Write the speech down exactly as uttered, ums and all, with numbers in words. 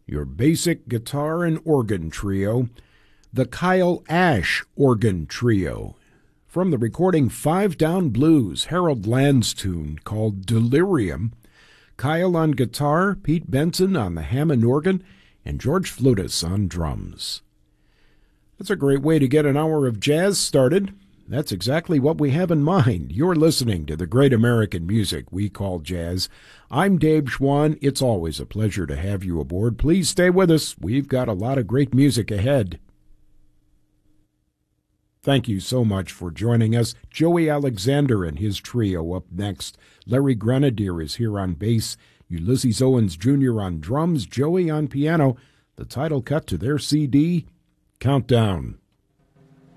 your basic guitar and organ trio, the Kyle Ash Organ Trio. From the recording Five Down Blues, Harold Land's tune called Delirium, Kyle on guitar, Pete Benson on the Hammond organ, and George Flutis on drums. That's a great way to get an hour of jazz started. That's exactly what we have in mind. You're listening to the great American music we call jazz. I'm Dave Schwann. It's always a pleasure to have you aboard. Please stay with us. We've got a lot of great music ahead. Thank you so much for joining us. Joey Alexander and his trio up next. Larry Grenadier is here on bass. Ulysses Owens Junior on drums. Joey on piano. The title cut to their C D, Countdown.